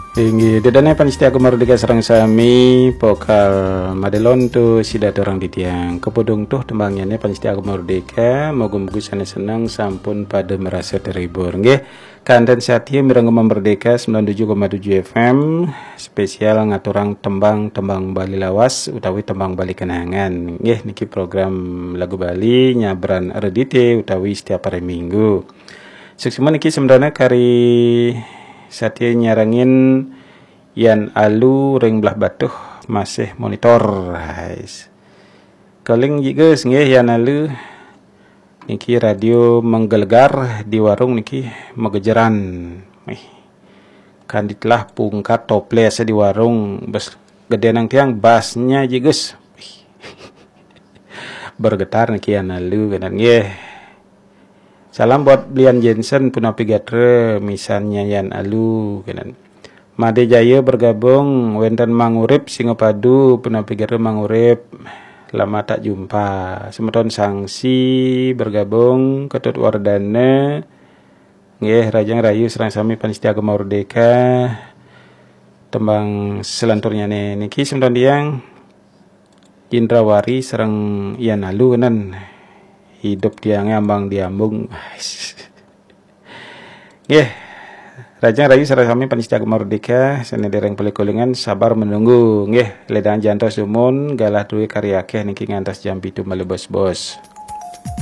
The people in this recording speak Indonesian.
Tinggi dedane panitia Mardika sareng sami pokal madelon tu sidat orang di tiang kepodong tuh tembangnya panitia Mardika moga-moga senang sampun pada merasa terhibur nggih kanten saatnya mireng Merdeka 97,7 FM spesial ngaturang tembang Bali lawas utawi tembang Bali kenangan nggih niki program lagu Bali nyabran redite utawi setiap hari Minggu suksema niki sebenarnya kari Satya nyarangin yan alu ring belah batuh masih monitor guys. Kaling guys nggih yan alu niki radio menggelegar di warung niki megejeran. Kanditlah pungkat toples di warung bes gede nang tiang basnya guys. Bergetar niki yan alu kanan nggih. Salam buat Blian Jensen Punapi Gatre misalnya Yan Alu kanan. Made Jaya bergabung wenten mangurip Singapadu Punapi Gatre mangurip lama tak jumpa. Semeton Sangsi bergabung Ketut Wardana nggih Rajang Rayu serang sami panitia Mardika tembang selanturnya niki semeton diang Indrawari serang Yan Alu kanan. Hidup tiang ambang diambung nggih Rajang Rayu sareng sami panitia Mardika sanedereng pelikulingan sabar menunggu nggih ledang jantos sumun galah duwe karya akeh niki ngantos jam 7 malih bos-bos